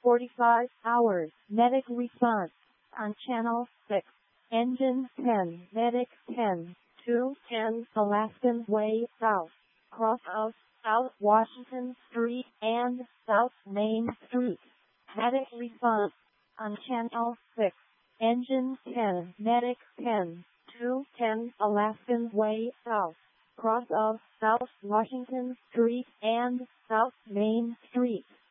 45 hours medic response on Channel 6. Engine 10, Medic 10, 210 Alaskan Way South, cross of South Washington Street and South Main Street. Medic response on Channel 6. Engine 10, Medic 10, 210 Alaskan Way South, cross of South Washington Street and South Main Street.